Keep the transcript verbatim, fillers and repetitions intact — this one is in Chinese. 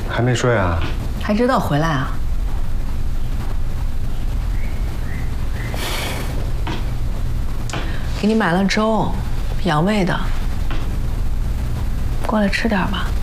还没睡啊？ 还知道回来啊？给你买了粥，养胃的，过来吃点吧。